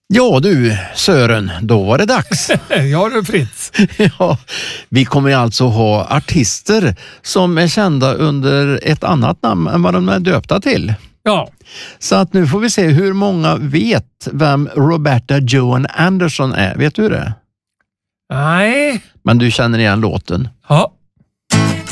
Ja du, Sören, då var det dags. Ja du Fritz. Ja, vi kommer alltså ha artister som är kända under ett annat namn än vad de är döpta till. Ja. Så att nu får vi se hur många vet vem Roberta Joan Anderson är. Vet du det? Nej. Men du känner igen låten. Ja.